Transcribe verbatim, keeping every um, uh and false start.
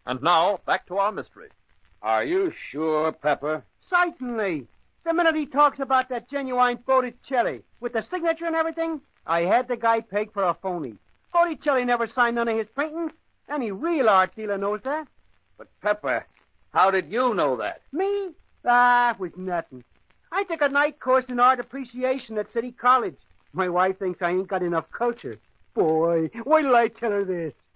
And now, back to our mystery. Are you sure, Pepper? Certainly. The minute he talks about that genuine Botticelli, with the signature and everything, I had the guy pegged for a phony. Botticelli never signed none of his paintings. Any real art dealer knows that. But, Pepper, how did you know that? Me? Ah, it was nothing. I took a night course in art appreciation at City College. My wife thinks I ain't got enough culture. Boy, wait till I tell her this.